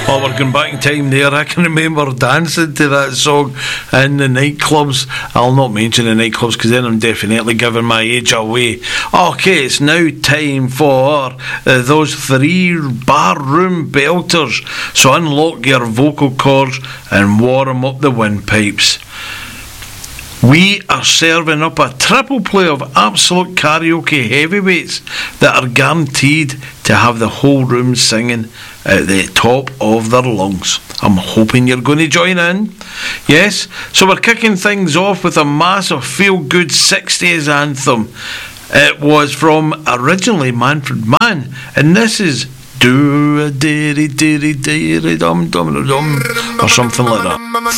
Oh, we're going back in time there. I can remember dancing to that song in the nightclubs. I'll not mention the nightclubs because then I'm definitely giving my age away. Okay, it's now time for those three barroom belters. So unlock your vocal cords and warm up the windpipes. We are serving up a triple play of absolute karaoke heavyweights that are guaranteed to have the whole room singing at the top of their lungs. I'm hoping you're going to join in. Yes, so we're kicking things off with a massive feel-good 60s anthem. It was from originally Manfred Mann, and this is Do a diddy diddy diddy dum dum dum or something like that.